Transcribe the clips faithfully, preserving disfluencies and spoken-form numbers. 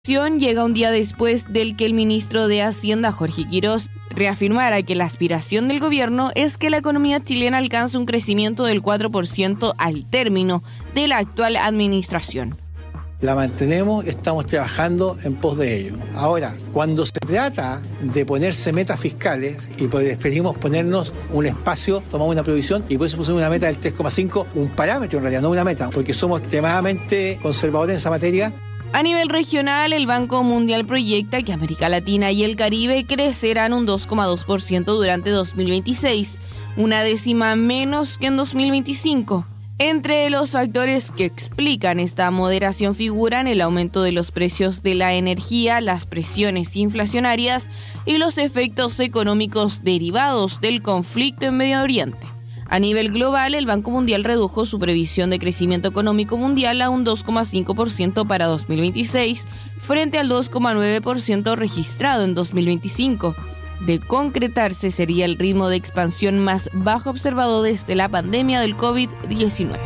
Llega un día después del que el ministro de Hacienda, Jorge Quirós, reafirmara que la aspiración del gobierno es que la economía chilena alcance un crecimiento del cuatro por ciento al término de la actual administración. La mantenemos, estamos trabajando en pos de ello. Ahora, cuando se trata de ponerse metas fiscales, y preferimos ponernos un espacio, tomamos una provisión y por eso pusimos una meta del tres coma cinco, un parámetro en realidad, no una meta, porque somos extremadamente conservadores en esa materia. A nivel regional, el Banco Mundial proyecta que América Latina y el Caribe crecerán un dos coma dos por ciento durante dos mil veintiséis, una décima menos que en dos mil veinticinco. Entre los factores que explican esta moderación figuran el aumento de los precios de la energía, las presiones inflacionarias y los efectos económicos derivados del conflicto en Medio Oriente. A nivel global, el Banco Mundial redujo su previsión de crecimiento económico mundial a un dos coma cinco por ciento para dos mil veintiséis, frente al dos coma nueve por ciento registrado en dos mil veinticinco. De concretarse, sería el ritmo de expansión más bajo observado desde la pandemia del covid diecinueve.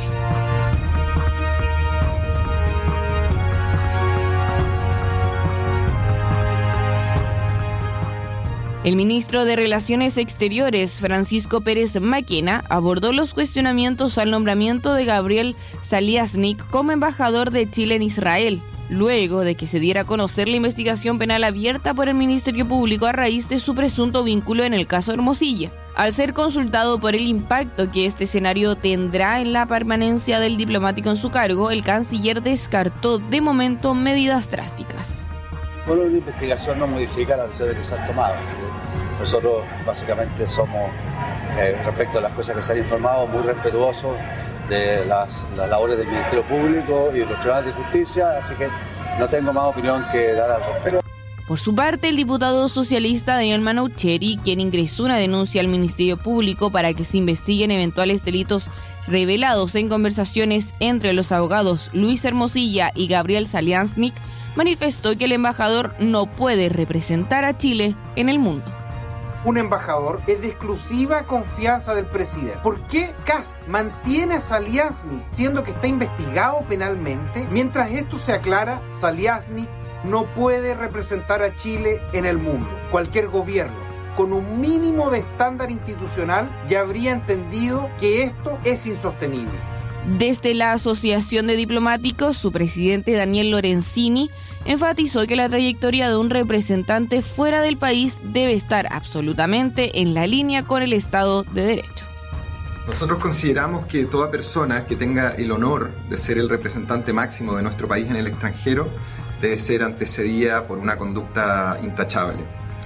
El ministro de Relaciones Exteriores, Francisco Pérez Maquena, abordó los cuestionamientos al nombramiento de Gabriel Zaliasnik como embajador de Chile en Israel, luego de que se diera a conocer la investigación penal abierta por el Ministerio Público a raíz de su presunto vínculo en el caso Hermosilla. Al ser consultado por el impacto que este escenario tendrá en la permanencia del diplomático en su cargo, el canciller descartó de momento medidas drásticas. Bueno, la investigación no modifica las decisiones que se han tomado. Así que nosotros básicamente somos, eh, respecto a las cosas que se han informado, muy respetuosos de las, las labores del Ministerio Público y de los tribunales de justicia, así que no tengo más opinión que dar al respecto. Por su parte, el diputado socialista Daniel Manoucheri, quien ingresó una denuncia al Ministerio Público para que se investiguen eventuales delitos revelados en conversaciones entre los abogados Luis Hermosilla y Gabriel Zaliasnik, manifestó que el embajador no puede representar a Chile en el mundo. Un embajador es de exclusiva confianza del presidente. ¿Por qué Kast mantiene a Zaliasnik siendo que está investigado penalmente? Mientras esto se aclara, Zaliasnik no puede representar a Chile en el mundo. Cualquier gobierno con un mínimo de estándar institucional ya habría entendido que esto es insostenible. Desde la Asociación de Diplomáticos, su presidente Daniel Lorenzini enfatizó que la trayectoria de un representante fuera del país debe estar absolutamente en la línea con el Estado de Derecho. Nosotros consideramos que toda persona que tenga el honor de ser el representante máximo de nuestro país en el extranjero debe ser antecedida por una conducta intachable.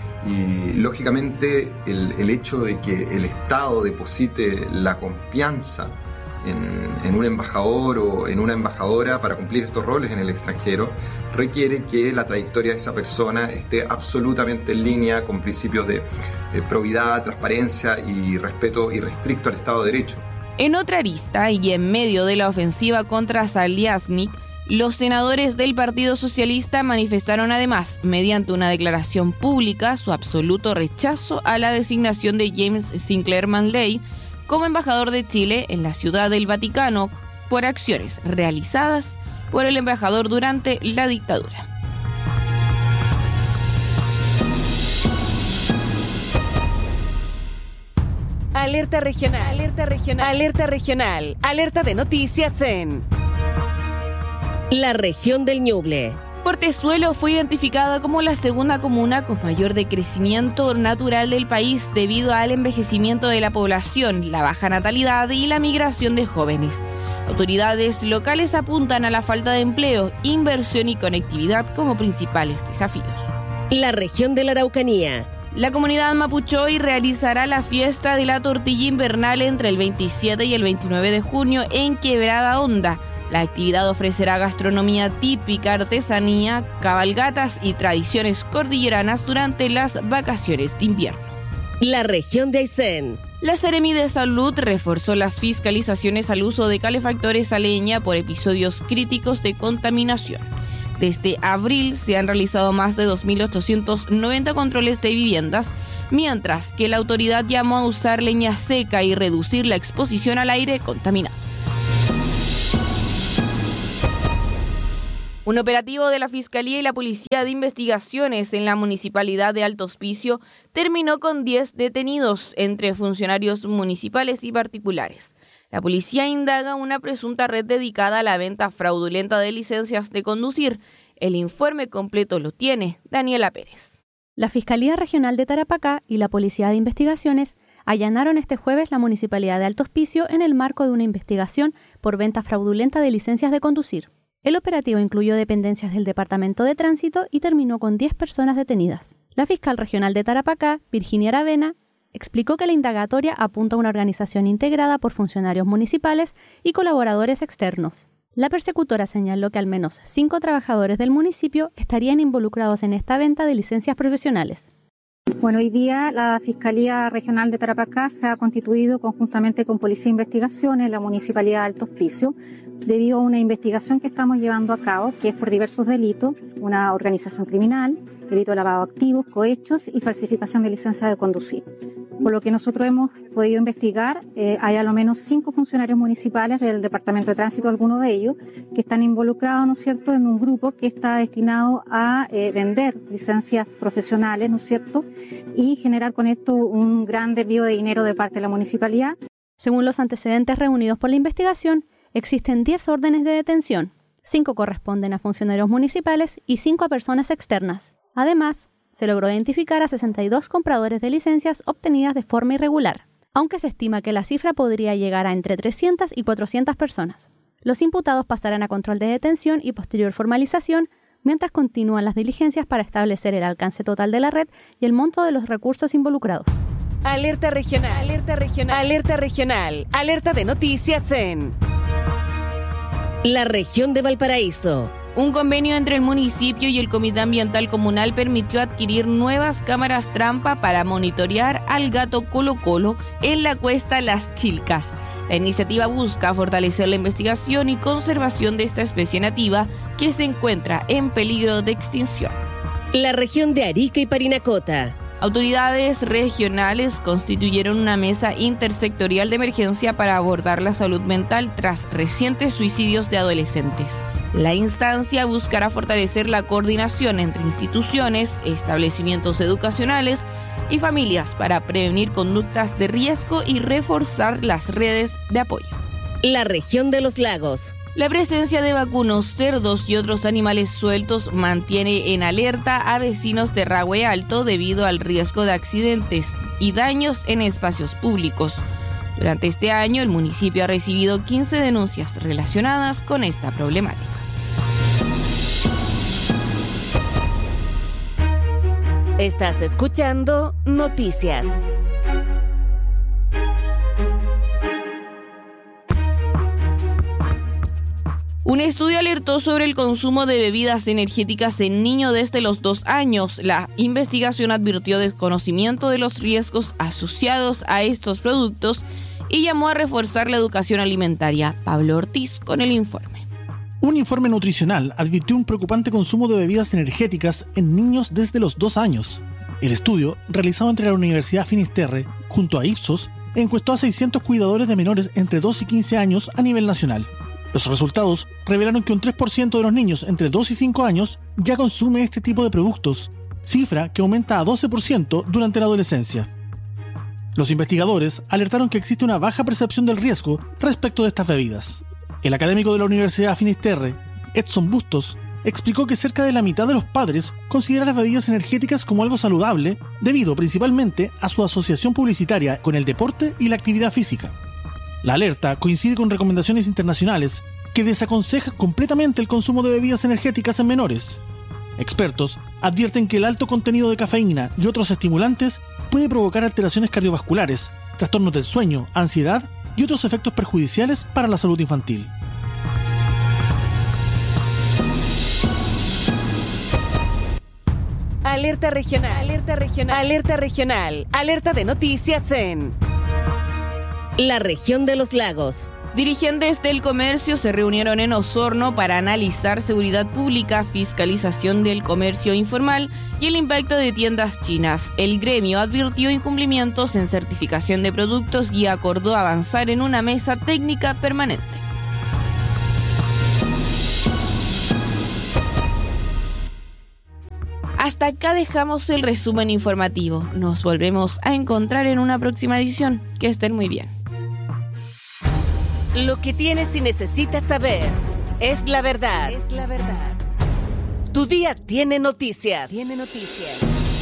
Y lógicamente el, el hecho de que el Estado deposite la confianza En, en un embajador o en una embajadora para cumplir estos roles en el extranjero requiere que la trayectoria de esa persona esté absolutamente en línea con principios de, de probidad, transparencia y respeto irrestricto al Estado de Derecho. En otra arista y en medio de la ofensiva contra Zaliasnik, los senadores del Partido Socialista manifestaron además, mediante una declaración pública, su absoluto rechazo a la designación de James Sinclair Manley como embajador de Chile en la Ciudad del Vaticano por acciones realizadas por el embajador durante la dictadura. Alerta regional, alerta regional, alerta regional, alerta de noticias en la región del Ñuble. Portezuelo fue identificada como la segunda comuna con mayor decrecimiento natural del país debido al envejecimiento de la población, la baja natalidad y la migración de jóvenes. Autoridades locales apuntan a la falta de empleo, inversión y conectividad como principales desafíos. La región de la Araucanía. La comunidad mapuchoy realizará la fiesta de la tortilla invernal entre el veintisiete y el veintinueve de junio en Quebrada Honda. La actividad ofrecerá gastronomía típica, artesanía, cabalgatas y tradiciones cordilleranas durante las vacaciones de invierno. La región de Aysén. La Seremi de Salud reforzó las fiscalizaciones al uso de calefactores a leña por episodios críticos de contaminación. Desde abril se han realizado más de dos mil ochocientos noventa controles de viviendas, mientras que la autoridad llamó a usar leña seca y reducir la exposición al aire contaminado. Un operativo de la Fiscalía y la Policía de Investigaciones en la Municipalidad de Alto Hospicio terminó con diez detenidos entre funcionarios municipales y particulares. La policía indaga una presunta red dedicada a la venta fraudulenta de licencias de conducir. El informe completo lo tiene Daniela Pérez. La Fiscalía Regional de Tarapacá y la Policía de Investigaciones allanaron este jueves la Municipalidad de Alto Hospicio en el marco de una investigación por venta fraudulenta de licencias de conducir. El operativo incluyó dependencias del Departamento de Tránsito y terminó con diez personas detenidas. La fiscal regional de Tarapacá, Virginia Aravena, explicó que la indagatoria apunta a una organización integrada por funcionarios municipales y colaboradores externos. La persecutora señaló que al menos cinco trabajadores del municipio estarían involucrados en esta venta de licencias profesionales. Bueno, hoy día la Fiscalía Regional de Tarapacá se ha constituido conjuntamente con Policía de Investigaciones en la Municipalidad de Alto Hospicio debido a una investigación que estamos llevando a cabo, que es por diversos delitos, una organización criminal, delito de lavado de activos, cohechos y falsificación de licencia de conducir. Por lo que nosotros hemos podido investigar, eh, hay a lo menos cinco funcionarios municipales del Departamento de Tránsito, algunos de ellos, que están involucrados, ¿no es cierto?, en un grupo que está destinado a eh, vender licencias profesionales, ¿no es cierto?, y generar con esto un gran desvío de dinero de parte de la municipalidad. Según los antecedentes reunidos por la investigación, existen diez órdenes de detención, cinco corresponden a funcionarios municipales y cinco a personas externas. Además, se logró identificar a sesenta y dos compradores de licencias obtenidas de forma irregular, aunque se estima que la cifra podría llegar a entre trescientas y cuatrocientas personas. Los imputados pasarán a control de detención y posterior formalización, mientras continúan las diligencias para establecer el alcance total de la red y el monto de los recursos involucrados. Alerta regional, alerta regional, alerta regional, alerta de noticias en la región de Valparaíso. Un convenio entre el municipio y el Comité Ambiental Comunal permitió adquirir nuevas cámaras trampa para monitorear al gato Colo Colo en la cuesta Las Chilcas. La iniciativa busca fortalecer la investigación y conservación de esta especie nativa que se encuentra en peligro de extinción. La región de Arica y Parinacota. Autoridades regionales constituyeron una mesa intersectorial de emergencia para abordar la salud mental tras recientes suicidios de adolescentes. La instancia buscará fortalecer la coordinación entre instituciones, establecimientos educacionales y familias para prevenir conductas de riesgo y reforzar las redes de apoyo. La región de los lagos. La presencia de vacunos, cerdos y otros animales sueltos mantiene en alerta a vecinos de Rahue Alto debido al riesgo de accidentes y daños en espacios públicos. Durante este año, el municipio ha recibido quince denuncias relacionadas con esta problemática. Estás escuchando Noticias. Un estudio alertó sobre el consumo de bebidas energéticas en niños desde los dos años. La investigación advirtió desconocimiento de los riesgos asociados a estos productos y llamó a reforzar la educación alimentaria. Pablo Ortiz con el informe. Un informe nutricional advirtió un preocupante consumo de bebidas energéticas en niños desde los dos años. El estudio, realizado entre la Universidad Finisterre junto a Ipsos, encuestó a seiscientos cuidadores de menores entre dos y quince años a nivel nacional. Los resultados revelaron que un tres por ciento de los niños entre dos y cinco años ya consume este tipo de productos, cifra que aumenta a doce por ciento durante la adolescencia. Los investigadores alertaron que existe una baja percepción del riesgo respecto de estas bebidas. El académico de la Universidad Finisterre, Edson Bustos, explicó que cerca de la mitad de los padres considera las bebidas energéticas como algo saludable debido principalmente a su asociación publicitaria con el deporte y la actividad física. La alerta coincide con recomendaciones internacionales que desaconsejan completamente el consumo de bebidas energéticas en menores. Expertos advierten que el alto contenido de cafeína y otros estimulantes puede provocar alteraciones cardiovasculares, trastornos del sueño, ansiedad y otros efectos perjudiciales para la salud infantil. Alerta regional, alerta regional, alerta regional, alerta de noticias en la región de los lagos. Dirigentes del comercio se reunieron en Osorno para analizar seguridad pública, fiscalización del comercio informal y el impacto de tiendas chinas. El gremio advirtió incumplimientos en certificación de productos y acordó avanzar en una mesa técnica permanente. Hasta acá dejamos el resumen informativo. Nos volvemos a encontrar en una próxima edición. Que estén muy bien. Lo que tienes y necesitas saber es la verdad. Es la verdad. Tu día tiene noticias. Tiene noticias.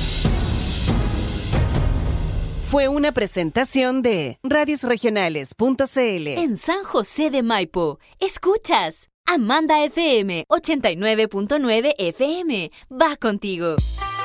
Fue una presentación de radios regionales punto c l. En San José de Maipo, escuchas Amanda F M ochenta y nueve punto nueve F M. Va contigo.